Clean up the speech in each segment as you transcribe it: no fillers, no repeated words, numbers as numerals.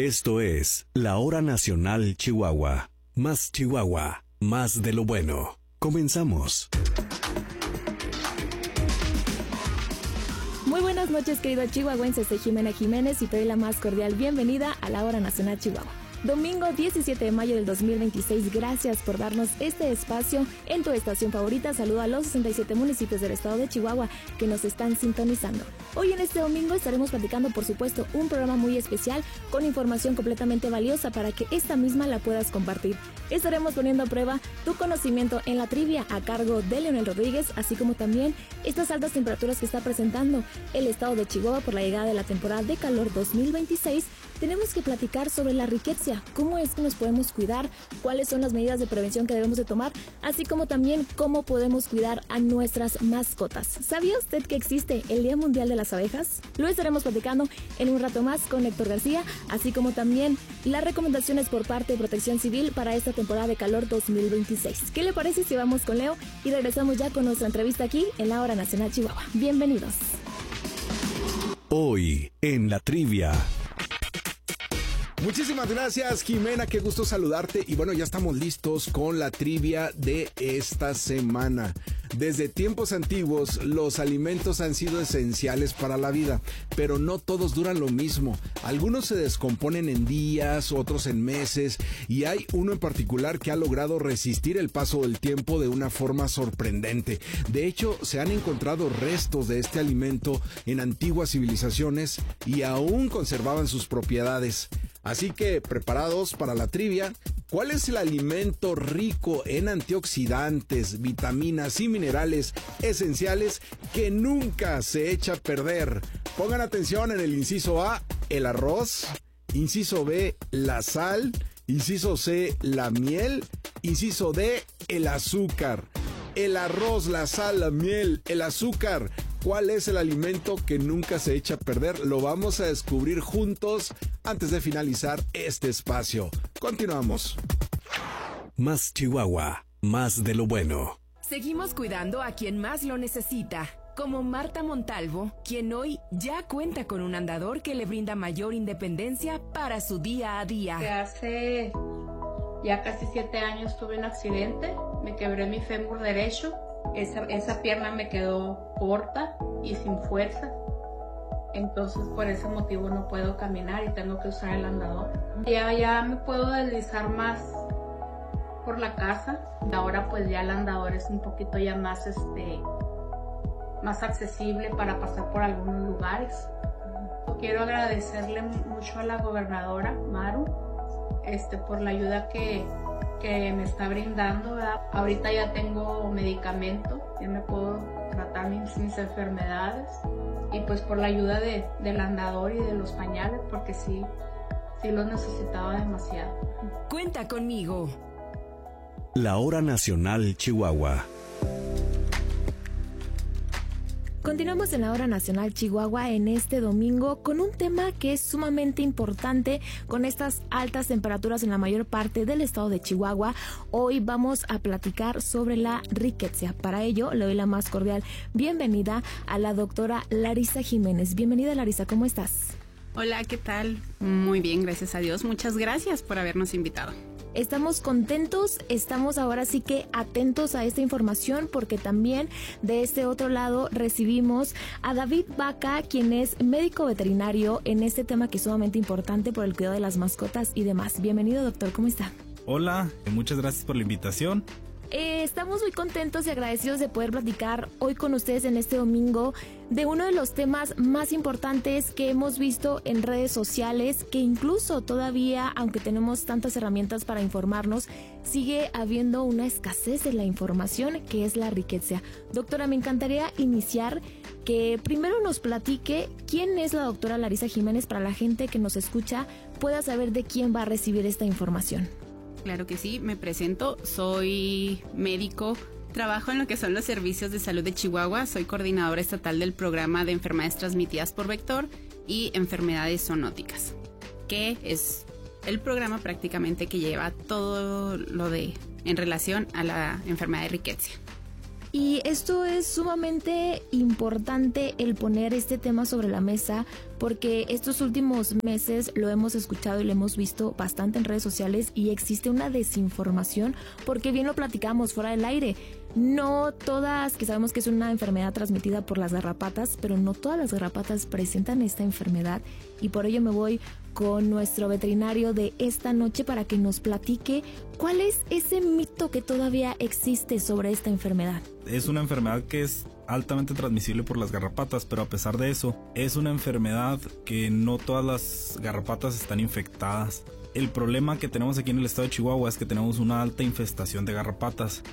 Esto es La Hora Nacional Chihuahua. Más Chihuahua, más de lo bueno. Comenzamos. Muy buenas noches, queridos chihuahuenses. Soy Jimena Jiménez y te doy la más cordial bienvenida a La Hora Nacional Chihuahua. Domingo 17 de mayo del 2026, gracias por darnos este espacio en tu estación favorita. Saludo a los 67 municipios del estado de Chihuahua que nos están sintonizando. Hoy en este domingo estaremos platicando, por supuesto, un programa muy especial con información completamente valiosa para que esta misma la puedas compartir. Estaremos poniendo a prueba tu conocimiento en la trivia a cargo de Leonel Rodríguez, así como también estas altas temperaturas que está presentando el estado de Chihuahua por la llegada de la temporada de calor 2026. Tenemos que platicar sobre la riqueza, cómo es que nos podemos cuidar, cuáles son las medidas de prevención que debemos de tomar, así como también cómo podemos cuidar a nuestras mascotas. ¿Sabía usted que existe el Día Mundial de las Abejas? Lo estaremos platicando en un rato más con Héctor García, así como también las recomendaciones por parte de Protección Civil para esta temporada de calor 2026. ¿Qué le parece si vamos con Leo y regresamos ya con nuestra entrevista aquí en La Hora Nacional Chihuahua? Bienvenidos. Hoy en la trivia. Muchísimas gracias, Jimena, qué gusto saludarte. Y bueno, ya estamos listos con la trivia de esta semana. Desde tiempos antiguos, los alimentos han sido esenciales para la vida, pero no todos duran lo mismo. Algunos se descomponen en días, otros en meses, y hay uno en particular que ha logrado resistir el paso del tiempo de una forma sorprendente. De hecho, se han encontrado restos de este alimento en antiguas civilizaciones y aún conservaban sus propiedades. Así que, preparados para la trivia, ¿cuál es el alimento rico en antioxidantes, vitaminas y minerales esenciales que nunca se echa a perder? Pongan atención en el inciso A, el arroz, inciso B, la sal, inciso C, la miel, inciso D, el azúcar. El arroz, la sal, la miel, el azúcar. ¿Cuál es el alimento que nunca se echa a perder? Lo vamos a descubrir juntos antes de finalizar este espacio. Continuamos. Más Chihuahua, más de lo bueno. Seguimos cuidando a quien más lo necesita, como Marta Montalvo, quien hoy ya cuenta con un andador que le brinda mayor independencia para su día a día. Hace ya casi 7 años tuve un accidente, me quebré mi fémur derecho. Esa pierna me quedó corta y sin fuerza, entonces por ese motivo no puedo caminar y tengo que usar el andador. Ya me puedo deslizar más por la casa, ahora pues ya el andador es un poquito ya más accesible para pasar por algunos lugares. Quiero agradecerle mucho a la gobernadora Maru por la ayuda que me está brindando, ¿verdad? Ahorita ya tengo medicamento, ya me puedo tratar mis enfermedades, y pues por la ayuda del andador y de los pañales, porque sí los necesitaba demasiado. Cuenta conmigo. La Hora Nacional Chihuahua. Continuamos en la Hora Nacional Chihuahua en este domingo con un tema que es sumamente importante con estas altas temperaturas en la mayor parte del estado de Chihuahua. Hoy vamos a platicar sobre la riqueza. Para ello, le doy la más cordial bienvenida a la doctora Larisa Jiménez. Bienvenida, Larisa, ¿cómo estás? Hola, ¿qué tal? Muy bien, gracias a Dios. Muchas gracias por habernos invitado. Estamos contentos, estamos ahora sí que atentos a esta información porque también de este otro lado recibimos a David Vaca, quien es médico veterinario en este tema que es sumamente importante por el cuidado de las mascotas y demás. Bienvenido, doctor, ¿cómo está? Hola, muchas gracias por la invitación. Estamos muy contentos y agradecidos de poder platicar hoy con ustedes en este domingo de uno de los temas más importantes que hemos visto en redes sociales, que incluso todavía, aunque tenemos tantas herramientas para informarnos, sigue habiendo una escasez de la información, que es la riqueza. Doctora, me encantaría iniciar que primero nos platique quién es la doctora Larisa Jiménez para la gente que nos escucha pueda saber de quién va a recibir esta información. Claro que sí, me presento, soy médico, trabajo en lo que son los servicios de salud de Chihuahua, soy coordinadora estatal del programa de enfermedades transmitidas por vector y enfermedades zoonóticas, que es el programa prácticamente que lleva todo lo de en relación a la enfermedad de riqueza. Y esto es sumamente importante el poner este tema sobre la mesa, porque estos últimos meses lo hemos escuchado y lo hemos visto bastante en redes sociales y existe una desinformación, porque bien lo platicamos fuera del aire. No todas, que sabemos que es una enfermedad transmitida por las garrapatas, pero no todas las garrapatas presentan esta enfermedad, y por ello me voy con nuestro veterinario de esta noche para que nos platique cuál es ese mito que todavía existe sobre esta enfermedad. Es una enfermedad que es altamente transmisible por las garrapatas, pero a pesar de eso, es una enfermedad que no todas las garrapatas están infectadas. El problema que tenemos aquí en el estado de Chihuahua es que tenemos una alta infestación de garrapatas,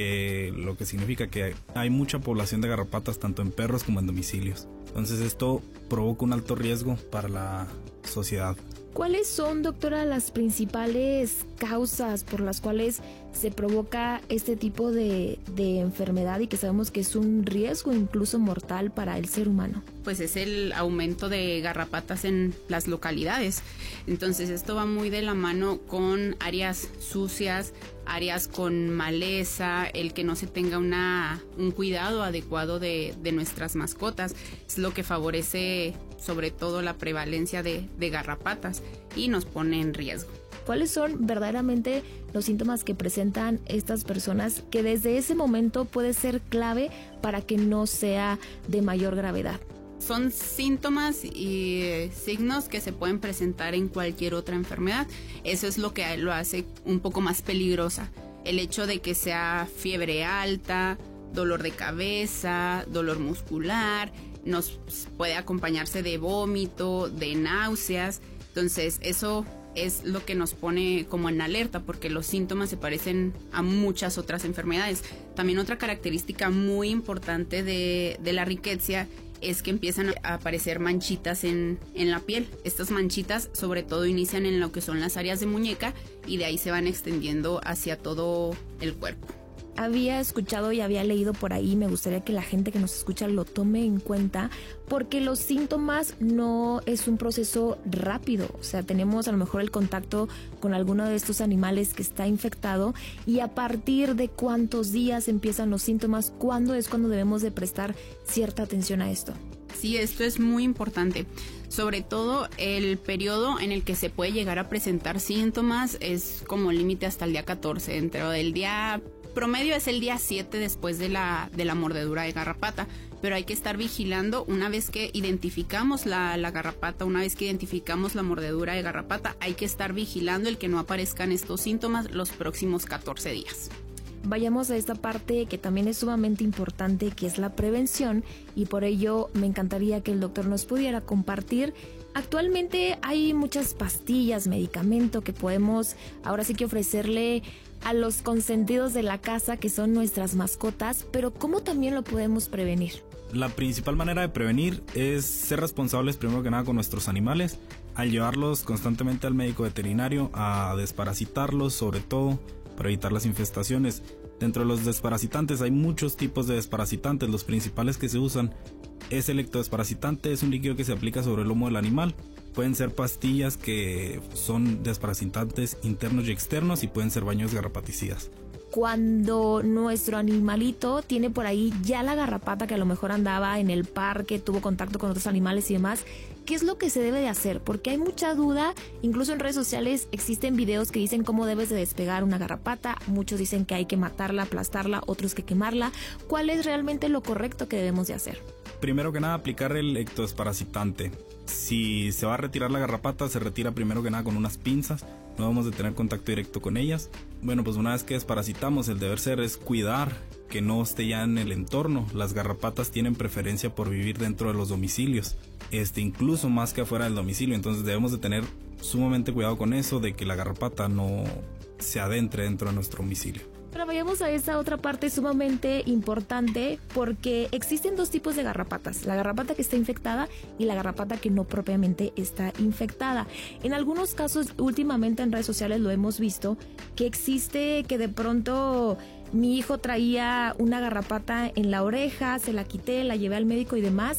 lo que significa que hay mucha población de garrapatas tanto en perros como en domicilios. Entonces esto provoca un alto riesgo para la sociedad. ¿Cuáles son, doctora, las principales causas por las cuales se provoca este tipo de enfermedad y que sabemos que es un riesgo incluso mortal para el ser humano? Pues es el aumento de garrapatas en las localidades. Entonces esto va muy de la mano con áreas sucias, áreas con maleza, el que no se tenga un cuidado adecuado de nuestras mascotas. Es lo que favorece sobre todo la prevalencia de garrapatas y nos pone en riesgo. ¿Cuáles son verdaderamente los síntomas que presentan estas personas que desde ese momento puede ser clave para que no sea de mayor gravedad? Son síntomas y signos que se pueden presentar en cualquier otra enfermedad. Eso es lo que lo hace un poco más peligrosa. El hecho de que sea fiebre alta, dolor de cabeza, dolor muscular, nos puede acompañarse de vómito, de náuseas. Entonces eso es lo que nos pone como en alerta, porque los síntomas se parecen a muchas otras enfermedades. También otra característica muy importante de la riqueza es que empiezan a aparecer manchitas en la piel. Estas manchitas sobre todo inician en lo que son las áreas de muñeca y de ahí se van extendiendo hacia todo el cuerpo. Había escuchado y había leído por ahí, me gustaría que la gente que nos escucha lo tome en cuenta, porque los síntomas no es un proceso rápido. O sea, tenemos a lo mejor el contacto con alguno de estos animales que está infectado, y a partir de cuántos días empiezan los síntomas, cuándo es cuando debemos de prestar cierta atención a esto. Sí, esto es muy importante. Sobre todo el periodo en el que se puede llegar a presentar síntomas es como límite hasta el día 14. Dentro del día promedio es el día 7 después de la mordedura de garrapata, pero hay que estar vigilando una vez que identificamos la garrapata, una vez que identificamos la mordedura de garrapata, hay que estar vigilando el que no aparezcan estos síntomas los próximos 14 días. Vayamos a esta parte que también es sumamente importante, que es la prevención, y por ello me encantaría que el doctor nos pudiera compartir. Actualmente hay muchas pastillas, medicamento que podemos ahora sí que ofrecerle a los consentidos de la casa, que son nuestras mascotas, pero ¿cómo también lo podemos prevenir? La principal manera de prevenir es ser responsables primero que nada con nuestros animales, al llevarlos constantemente al médico veterinario a desparasitarlos, sobre todo para evitar las infestaciones. Dentro de los desparasitantes hay muchos tipos de desparasitantes. Los principales que se usan es el ectodesparasitante, es un líquido que se aplica sobre el lomo del animal. Pueden ser pastillas que son desparasitantes internos y externos, y pueden ser baños garrapaticidas. Cuando nuestro animalito tiene por ahí ya la garrapata, que a lo mejor andaba en el parque, tuvo contacto con otros animales y demás, ¿qué es lo que se debe de hacer? Porque hay mucha duda, incluso en redes sociales existen videos que dicen cómo debes de despegar una garrapata, muchos dicen que hay que matarla, aplastarla, otros que quemarla. ¿Cuál es realmente lo correcto que debemos de hacer? Primero que nada, aplicar el ectodesparasitante. Si se va a retirar la garrapata, se retira primero que nada con unas pinzas, no debemos de tener contacto directo con ellas. Bueno, pues una vez que desparasitamos, el deber ser es cuidar que no esté ya en el entorno. Las garrapatas tienen preferencia por vivir dentro de los domicilios, incluso más que afuera del domicilio, entonces debemos de tener sumamente cuidado con eso, de que la garrapata no se adentre dentro de nuestro domicilio. Pero vayamos a esa otra parte sumamente importante, porque existen dos tipos de garrapatas: la garrapata que está infectada y la garrapata que no propiamente está infectada. En algunos casos, últimamente en redes sociales lo hemos visto, que existe que de pronto mi hijo traía una garrapata en la oreja, se la quité, la llevé al médico y demás,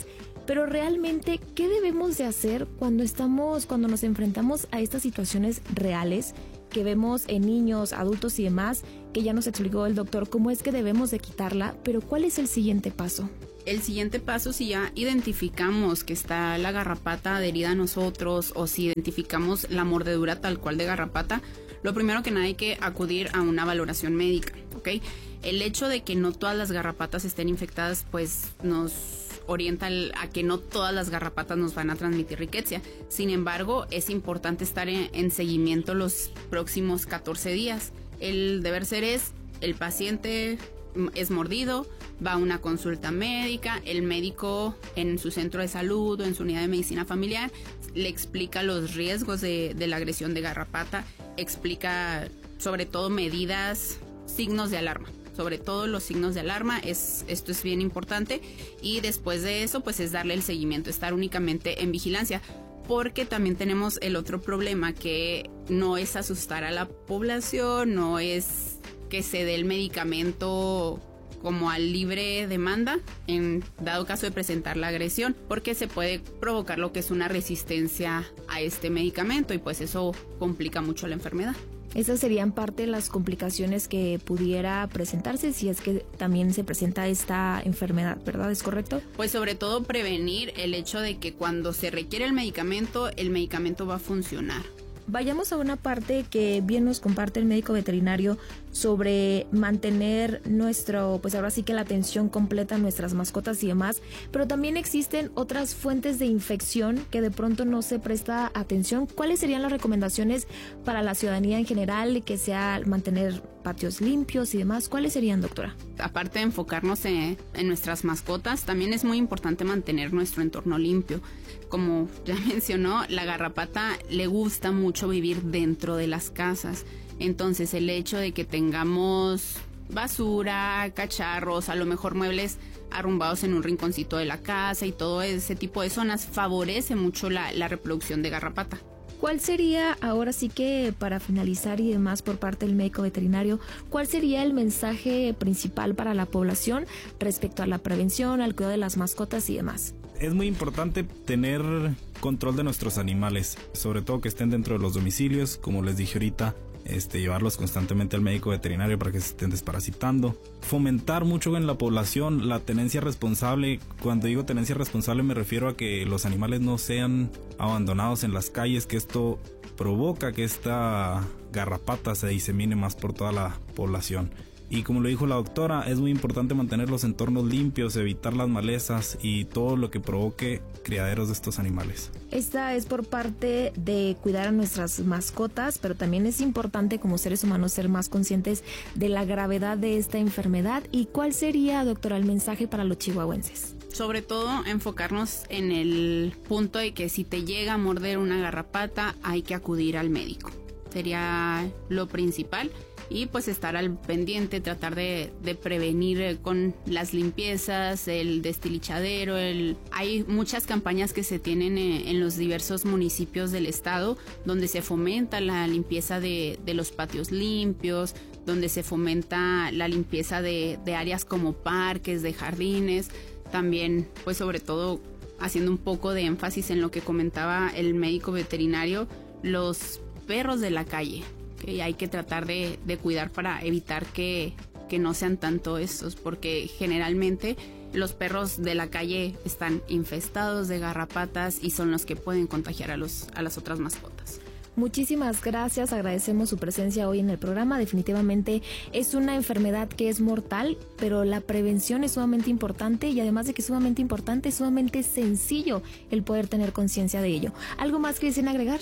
pero realmente, ¿qué debemos de hacer cuando nos enfrentamos a estas situaciones reales que vemos en niños, adultos y demás, que ya nos explicó el doctor cómo es que debemos de quitarla, pero ¿cuál es el siguiente paso? El siguiente paso, si ya identificamos que está la garrapata adherida a nosotros o si identificamos la mordedura tal cual de garrapata, lo primero que nada hay que acudir a una valoración médica, ¿ok? El hecho de que no todas las garrapatas estén infectadas, pues nos orienta a que no todas las garrapatas nos van a transmitir rickettsia. Sin embargo, es importante estar en seguimiento los próximos 14 días. El deber ser es, el paciente es mordido, va a una consulta médica, el médico en su centro de salud o en su unidad de medicina familiar le explica los riesgos de la agresión de garrapata, explica sobre todo medidas, signos de alarma. Sobre todo los signos de alarma, esto es bien importante, y después de eso pues es darle el seguimiento, estar únicamente en vigilancia, porque también tenemos el otro problema que no es asustar a la población, no es que se dé el medicamento como a libre demanda en dado caso de presentar la agresión, porque se puede provocar lo que es una resistencia a este medicamento y pues eso complica mucho la enfermedad. Esas serían parte de las complicaciones que pudiera presentarse si es que también se presenta esta enfermedad, ¿verdad? ¿Es correcto? Pues sobre todo prevenir el hecho de que cuando se requiere el medicamento va a funcionar. Vayamos a una parte que bien nos comparte el médico veterinario sobre mantener pues ahora sí que la atención completa a nuestras mascotas y demás, pero también existen otras fuentes de infección que de pronto no se presta atención. ¿Cuáles serían las recomendaciones para la ciudadanía en general, que sea mantener patios limpios y demás? ¿Cuáles serían, doctora? Aparte de enfocarnos en nuestras mascotas, también es muy importante mantener nuestro entorno limpio. Como ya mencionó, la garrapata le gusta mucho vivir dentro de las casas. Entonces el hecho de que tengamos basura, cacharros, a lo mejor muebles arrumbados en un rinconcito de la casa y todo ese tipo de zonas favorece mucho la reproducción de garrapata. ¿Cuál sería, ahora sí que para finalizar y demás por parte del médico veterinario, cuál sería el mensaje principal para la población respecto a la prevención, al cuidado de las mascotas y demás? Es muy importante tener control de nuestros animales, sobre todo que estén dentro de los domicilios, como les dije ahorita, llevarlos constantemente al médico veterinario para que se estén desparasitando. Fomentar mucho en la población la tenencia responsable. Cuando digo tenencia responsable me refiero a que los animales no sean abandonados en las calles, que esto provoca que esta garrapata se disemine más por toda la población. Y como lo dijo la doctora, es muy importante mantener los entornos limpios, evitar las malezas y todo lo que provoque criaderos de estos animales. Esta es por parte de cuidar a nuestras mascotas, pero también es importante como seres humanos ser más conscientes de la gravedad de esta enfermedad. ¿Y cuál sería, doctora, el mensaje para los chihuahuenses? Sobre todo enfocarnos en el punto de que si te llega a morder una garrapata hay que acudir al médico. Sería lo principal. Y pues estar al pendiente, tratar de prevenir con las limpiezas, el destilichadero. Hay muchas campañas que se tienen en los diversos municipios del estado donde se fomenta la limpieza de los patios limpios, donde se fomenta la limpieza de áreas como parques, de jardines. También pues sobre todo haciendo un poco de énfasis en lo que comentaba el médico veterinario, los perros de la calle. Y hay que tratar de cuidar para evitar que no sean tanto estos, porque generalmente los perros de la calle están infestados de garrapatas y son los que pueden contagiar a las otras mascotas. Muchísimas gracias, agradecemos su presencia hoy en el programa. Definitivamente es una enfermedad que es mortal, pero la prevención es sumamente importante y además de que es sumamente importante, es sumamente sencillo el poder tener conciencia de ello. ¿Algo más que deseen agregar?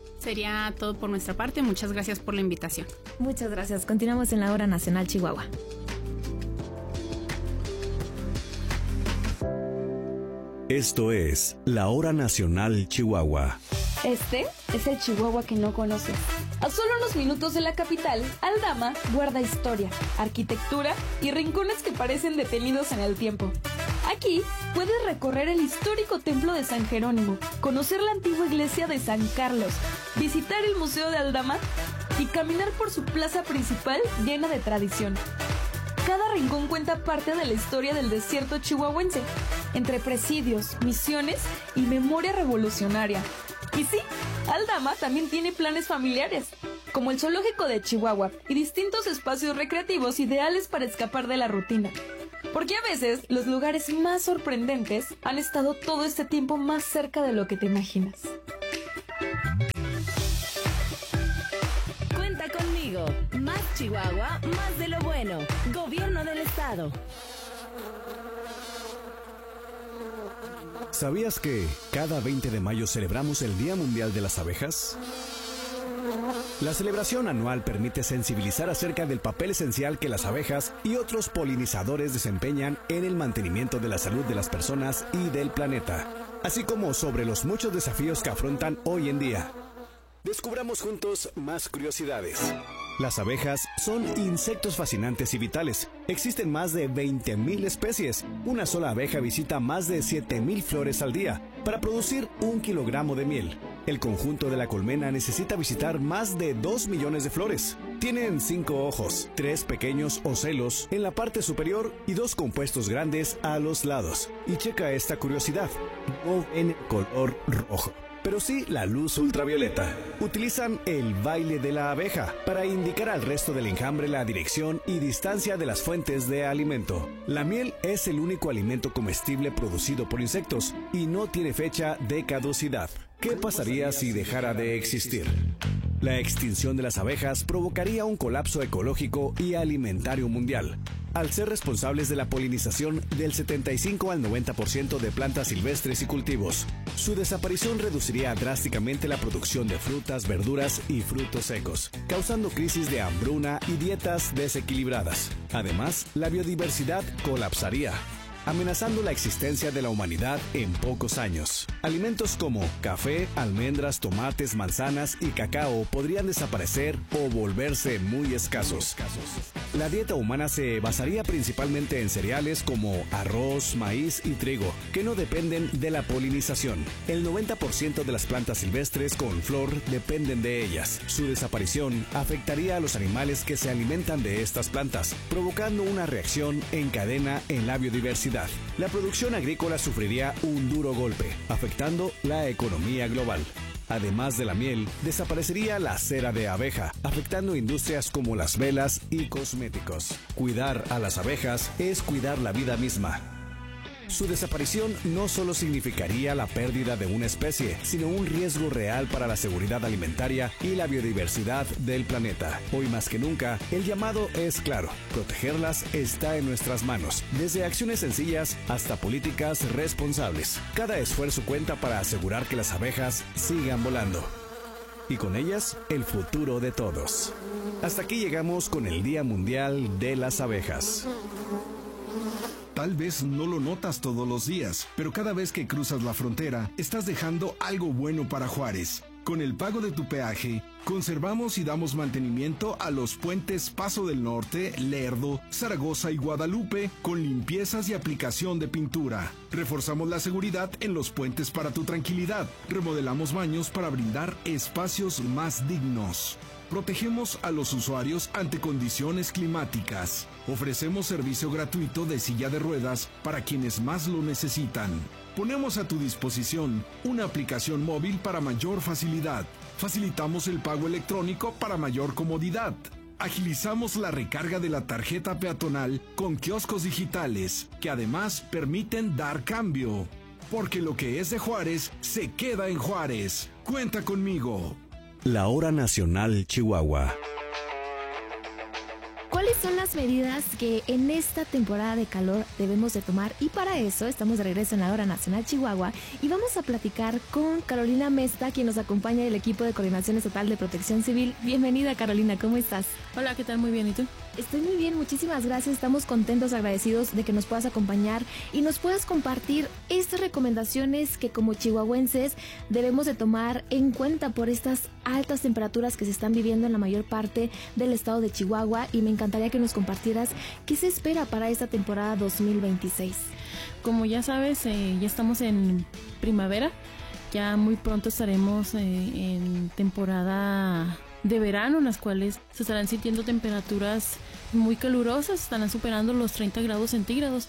Sería todo por nuestra parte. Muchas gracias por la invitación. Muchas gracias. Continuamos en la Hora Nacional Chihuahua. Esto es la Hora Nacional Chihuahua. Este es el Chihuahua que no conoces. A solo unos minutos de la capital, Aldama guarda historia, arquitectura y rincones que parecen detenidos en el tiempo. Aquí puedes recorrer el histórico templo de San Jerónimo, conocer la antigua iglesia de San Carlos, visitar el Museo de Aldama y caminar por su plaza principal llena de tradición. Cada rincón cuenta parte de la historia del desierto chihuahuense. entre presidios, misiones y memoria revolucionaria. Y sí, Aldama también tiene planes familiares, como el zoológico de Chihuahua y distintos espacios recreativos ideales para escapar de la rutina. Porque a veces los lugares más sorprendentes han estado todo este tiempo más cerca de lo que te imaginas. Cuenta conmigo. Más Chihuahua, más de lo bueno. Gobierno del Estado. ¿Sabías que cada 20 de mayo celebramos el Día Mundial de las Abejas? La celebración anual permite sensibilizar acerca del papel esencial que las abejas y otros polinizadores desempeñan en el mantenimiento de la salud de las personas y del planeta, así como sobre los muchos desafíos que afrontan hoy en día. Descubramos juntos más curiosidades. Las abejas son insectos fascinantes y vitales. Existen más de 20,000 especies. Una sola abeja visita más de 7,000 flores al día para producir 1 kilogramo de miel. El conjunto de la colmena necesita visitar más de 2 millones de flores. Tienen 5 ojos, 3 pequeños ocelos en la parte superior y 2 compuestos grandes a los lados. Y checa esta curiosidad, no en color rojo, pero sí la luz ultravioleta. Utilizan el baile de la abeja para indicar al resto del enjambre la dirección y distancia de las fuentes de alimento. La miel es el único alimento comestible producido por insectos y no tiene fecha de caducidad. ¿Qué pasaría si dejara de existir? La extinción de las abejas provocaría un colapso ecológico y alimentario mundial, al ser responsables de la polinización del 75 al 90% de plantas silvestres y cultivos. Su desaparición reduciría drásticamente la producción de frutas, verduras y frutos secos, causando crisis de hambruna y dietas desequilibradas. Además, la biodiversidad colapsaría, amenazando la existencia de la humanidad en pocos años. Alimentos como café, almendras, tomates, manzanas y cacao podrían desaparecer o volverse muy escasos. La dieta humana se basaría principalmente en cereales como arroz, maíz y trigo, que no dependen de la polinización. El 90% de las plantas silvestres con flor dependen de ellas. Su desaparición afectaría a los animales que se alimentan de estas plantas, provocando una reacción en cadena en la biodiversidad. La producción agrícola sufriría un duro golpe, afectando la economía global. Además de la miel, desaparecería la cera de abeja, afectando industrias como las velas y cosméticos. Cuidar a las abejas es cuidar la vida misma. Su desaparición no solo significaría la pérdida de una especie, sino un riesgo real para la seguridad alimentaria y la biodiversidad del planeta. Hoy más que nunca, el llamado es claro: protegerlas está en nuestras manos, desde acciones sencillas hasta políticas responsables. Cada esfuerzo cuenta para asegurar que las abejas sigan volando. Y con ellas, el futuro de todos. Hasta aquí llegamos con el Día Mundial de las Abejas. Tal vez no lo notas todos los días, pero cada vez que cruzas la frontera, estás dejando algo bueno para Juárez. Con el pago de tu peaje, conservamos y damos mantenimiento a los puentes Paso del Norte, Lerdo, Zaragoza y Guadalupe, con limpiezas y aplicación de pintura. Reforzamos la seguridad en los puentes para tu tranquilidad. Remodelamos baños para brindar espacios más dignos. Protegemos a los usuarios ante condiciones climáticas. Ofrecemos servicio gratuito de silla de ruedas para quienes más lo necesitan. Ponemos a tu disposición una aplicación móvil para mayor facilidad. Facilitamos el pago electrónico para mayor comodidad. Agilizamos la recarga de la tarjeta peatonal con kioscos digitales, que además permiten dar cambio. Porque lo que es de Juárez, se queda en Juárez. Cuenta conmigo. La Hora Nacional Chihuahua. ¿Cuáles son las medidas que en esta temporada de calor debemos de tomar? Y para eso estamos de regreso en la Hora Nacional Chihuahua y vamos a platicar con Carolina Mesta, quien nos acompaña del equipo de Coordinación Estatal de Protección Civil. Bienvenida, Carolina, ¿cómo estás? Hola, ¿qué tal? Muy bien, ¿y tú? Estoy muy bien, muchísimas gracias. Estamos contentos, agradecidos de que nos puedas acompañar y nos puedas compartir estas recomendaciones que como chihuahuenses debemos de tomar en cuenta por estas altas temperaturas que se están viviendo en la mayor parte del estado de Chihuahua, y me encantaría que nos compartieras qué se espera para esta temporada 2026. Como ya sabes, ya estamos en primavera, ya muy pronto estaremos en temporada de verano, en las cuales se estarán sintiendo temperaturas muy calurosas, estarán superando los 30 grados centígrados.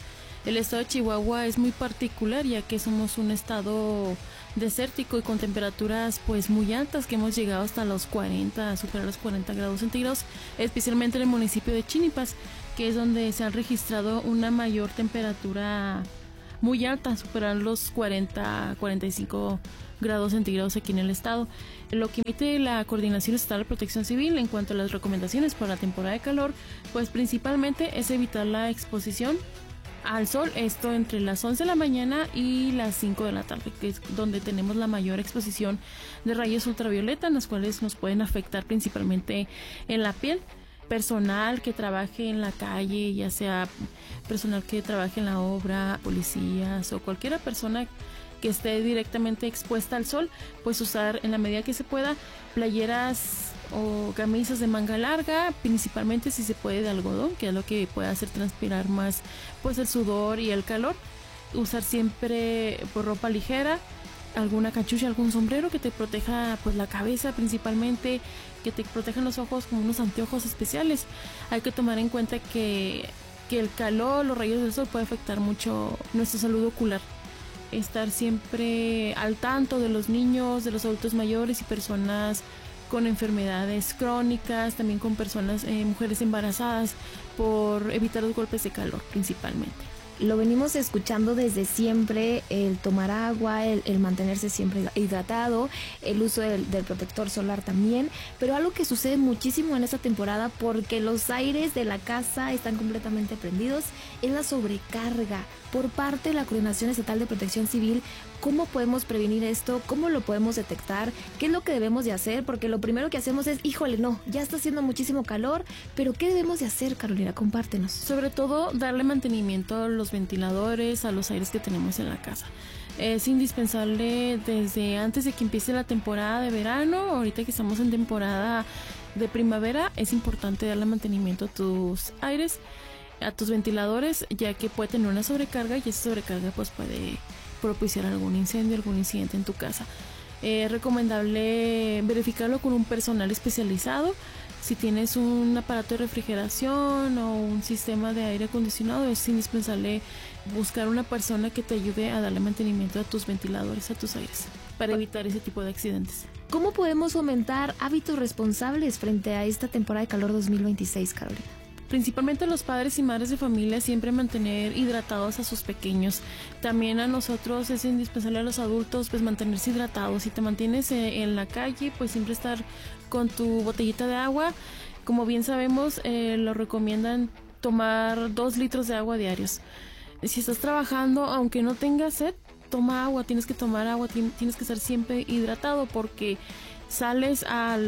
El estado de Chihuahua es muy particular, ya que somos un estado desértico y con temperaturas pues muy altas, que hemos llegado hasta los 40, superar los 40 grados centígrados, especialmente en el municipio de Chinipas, que es donde se ha registrado una mayor temperatura muy alta, superar los 40, 45 grados centígrados aquí en el estado. Lo que emite la Coordinación Estatal de Protección Civil en cuanto a las recomendaciones para la temporada de calor, pues principalmente es evitar la exposición al sol, esto entre las 11 de la mañana y las 5 de la tarde, que es donde tenemos la mayor exposición de rayos ultravioleta, las cuales nos pueden afectar principalmente en la piel. Personal que trabaje en la calle, ya sea personal que trabaje en la obra, policías o cualquier persona que esté directamente expuesta al sol, pues usar en la medida que se pueda playeras o camisas de manga larga, principalmente si se puede de algodón, que es lo que puede hacer transpirar más pues el sudor y el calor. Usar siempre pues, ropa ligera, alguna cachucha, algún sombrero que te proteja pues la cabeza principalmente, que te protejan los ojos con unos anteojos especiales. Hay que tomar en cuenta que el calor, los rayos del sol puede afectar mucho nuestra salud ocular. Estar siempre al tanto de los niños, de los adultos mayores y personas con enfermedades crónicas, también con personas, mujeres embarazadas, por evitar los golpes de calor principalmente. Lo venimos escuchando desde siempre, el tomar agua, el mantenerse siempre hidratado, el uso del protector solar también, pero algo que sucede muchísimo en esta temporada porque los aires de la casa están completamente prendidos es la sobrecarga por parte de la Coordinación Estatal de Protección Civil. ¿Cómo podemos prevenir esto? ¿Cómo lo podemos detectar? ¿Qué es lo que debemos de hacer? Porque lo primero que hacemos es, híjole, no, ya está haciendo muchísimo calor, pero ¿qué debemos de hacer, Carolina? Compártenos. Sobre todo, darle mantenimiento a los ventiladores, a los aires que tenemos en la casa. Es indispensable desde antes de que empiece la temporada de verano, ahorita que estamos en temporada de primavera, es importante darle mantenimiento a tus aires, a tus ventiladores, ya que puede tener una sobrecarga y esa sobrecarga pues puede propiciar algún incendio, algún incidente en tu casa. Es recomendable verificarlo con un personal especializado. Si tienes un aparato de refrigeración o un sistema de aire acondicionado, es indispensable buscar una persona que te ayude a darle mantenimiento a tus ventiladores, a tus aires, para evitar ese tipo de accidentes. ¿Cómo podemos fomentar hábitos responsables frente a esta temporada de calor 2026, Carolina? Principalmente los padres y madres de familia siempre mantener hidratados a sus pequeños. También a nosotros es indispensable, a los adultos, pues mantenerse hidratados. Si te mantienes en la calle, pues siempre estar con tu botellita de agua. Como bien sabemos, lo recomiendan tomar 2 litros de agua diarios. Si estás trabajando, aunque no tengas sed, toma agua, tienes que tomar agua, tienes que estar siempre hidratado, porque sales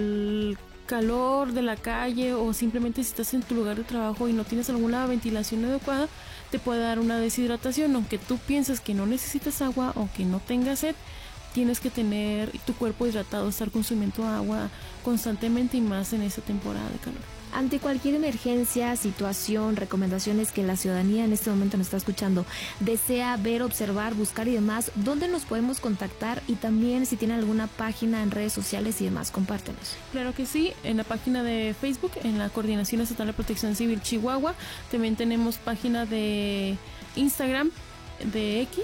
al calor de la calle o simplemente si estás en tu lugar de trabajo y no tienes alguna ventilación adecuada, te puede dar una deshidratación. Aunque tú pienses que no necesitas agua o que no tengas sed, tienes que tener tu cuerpo hidratado, estar consumiendo agua constantemente y más en esta temporada de calor. Ante cualquier emergencia, situación, recomendaciones que la ciudadanía en este momento nos está escuchando, desea ver, observar, buscar y demás, ¿dónde nos podemos contactar? Y también si tienen alguna página en redes sociales y demás, compártenos. Claro que sí, en la página de Facebook, en la Coordinación Estatal de Protección Civil Chihuahua, también tenemos página de Instagram, de X.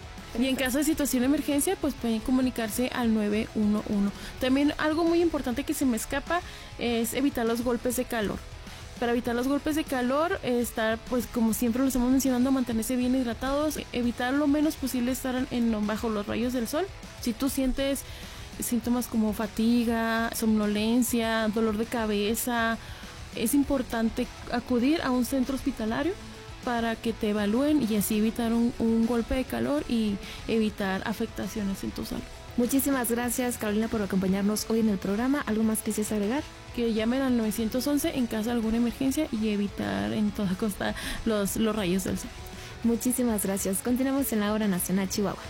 Y en caso de situación de emergencia, pues pueden comunicarse al 911. También algo muy importante que se me escapa es evitar los golpes de calor. Para evitar los golpes de calor, estar, pues como siempre lo estamos mencionando, mantenerse bien hidratados, evitar lo menos posible estar bajo los rayos del sol. Si tú sientes síntomas como fatiga, somnolencia, dolor de cabeza, es importante acudir a un centro hospitalario para que te evalúen y así evitar un golpe de calor y evitar afectaciones en tu salud. Muchísimas gracias, Carolina, por acompañarnos hoy en el programa. ¿Algo más que quisieras agregar? Que llamen al 911 en caso de alguna emergencia y evitar en toda costa los rayos del sol. Muchísimas gracias. Continuamos en la Hora Nacional Chihuahua.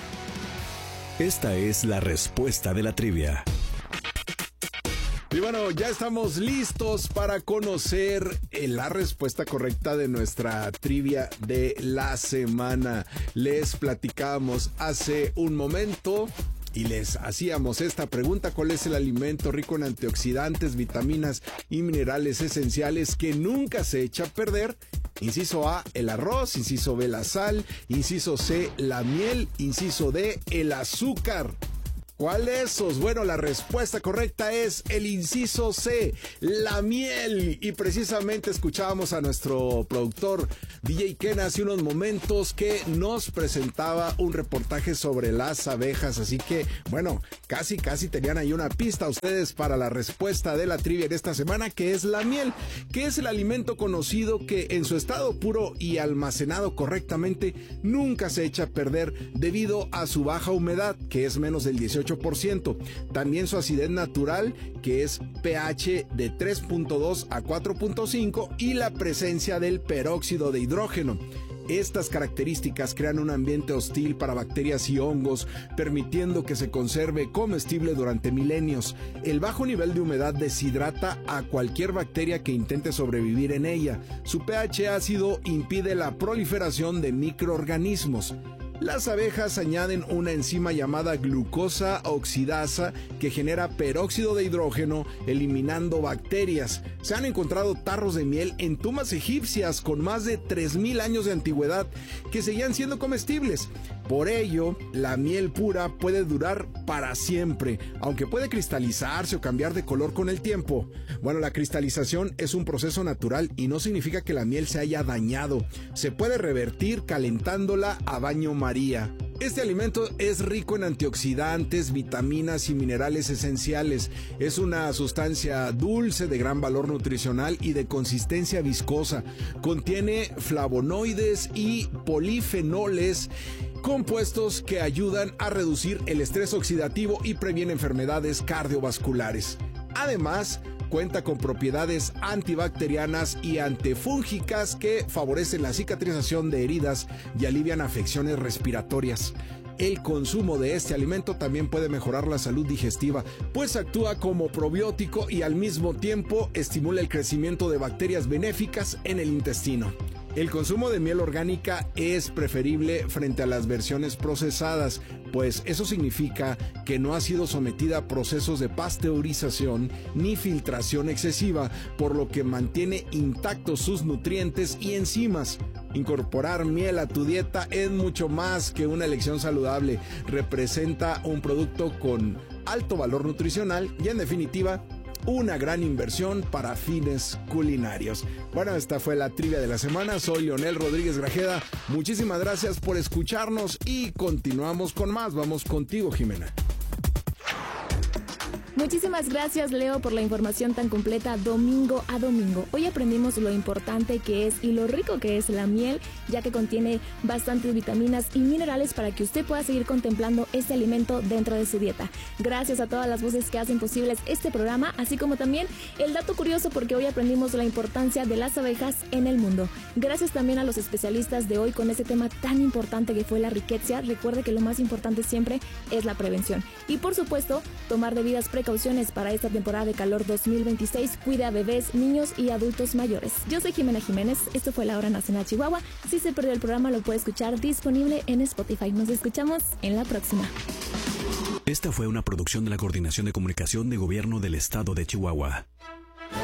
Esta es la respuesta de la trivia. Y bueno, ya estamos listos para conocer la respuesta correcta de nuestra trivia de la semana. Les platicábamos hace un momento y les hacíamos esta pregunta: ¿cuál es el alimento rico en antioxidantes, vitaminas y minerales esenciales que nunca se echa a perder Inciso A, el arroz. Inciso B, la sal. Inciso C, la miel. Inciso D, el azúcar. ¿Cuál de esos? Bueno, la respuesta correcta es el inciso C, la miel. Y precisamente escuchábamos a nuestro productor DJ Ken hace unos momentos que nos presentaba un reportaje sobre las abejas. Así que, bueno, casi tenían ahí una pista ustedes para la respuesta de la trivia en esta semana, que es la miel, que es el alimento conocido que en su estado puro y almacenado correctamente nunca se echa a perder debido a su baja humedad, que es menos del 18%. También su acidez natural, que es pH de 3.2 a 4.5, y la presencia del peróxido de hidrógeno. Estas características crean un ambiente hostil para bacterias y hongos, permitiendo que se conserve comestible durante milenios. El bajo nivel de humedad deshidrata a cualquier bacteria que intente sobrevivir en ella. Su pH ácido impide la proliferación de microorganismos. Las abejas añaden una enzima llamada glucosa oxidasa que genera peróxido de hidrógeno, eliminando bacterias. Se han encontrado tarros de miel en tumbas egipcias con más de 3.000 años de antigüedad que seguían siendo comestibles. Por ello, la miel pura puede durar para siempre, aunque puede cristalizarse o cambiar de color con el tiempo. Bueno, la cristalización es un proceso natural y no significa que la miel se haya dañado. Se puede revertir calentándola a baño María. Este alimento es rico en antioxidantes, vitaminas y minerales esenciales. Es una sustancia dulce de gran valor nutricional y de consistencia viscosa. Contiene flavonoides y polifenoles, compuestos que ayudan a reducir el estrés oxidativo y previenen enfermedades cardiovasculares. Además, cuenta con propiedades antibacterianas y antifúngicas que favorecen la cicatrización de heridas y alivian afecciones respiratorias. El consumo de este alimento también puede mejorar la salud digestiva, pues actúa como probiótico y al mismo tiempo estimula el crecimiento de bacterias benéficas en el intestino. El consumo de miel orgánica es preferible frente a las versiones procesadas, pues eso significa que no ha sido sometida a procesos de pasteurización ni filtración excesiva, por lo que mantiene intactos sus nutrientes y enzimas. Incorporar miel a tu dieta es mucho más que una elección saludable, representa un producto con alto valor nutricional y, en definitiva, una gran inversión para fines culinarios. Bueno, esta fue la trivia de la semana. Soy Leonel Rodríguez Grajeda. Muchísimas gracias por escucharnos y continuamos con más. Vamos contigo, Jimena. Muchísimas gracias, Leo, por la información tan completa domingo a domingo. Hoy aprendimos lo importante que es y lo rico que es la miel, ya que contiene bastantes vitaminas y minerales para que usted pueda seguir contemplando este alimento dentro de su dieta. Gracias a todas las voces que hacen posibles este programa, así como también el dato curioso, porque hoy aprendimos la importancia de las abejas en el mundo. Gracias también a los especialistas de hoy con este tema tan importante que fue la riqueza. Recuerde que lo más importante siempre es la prevención. Y por supuesto, tomar debidas precauciones para esta temporada de calor 2026. Cuida a bebés, niños y adultos mayores. Yo soy Jimena Jiménez. Esto fue La Hora Nacional Chihuahua. Si se perdió el programa, lo puede escuchar disponible en Spotify. Nos escuchamos en la próxima. Esta fue una producción de la Coordinación de Comunicación de Gobierno del Estado de Chihuahua.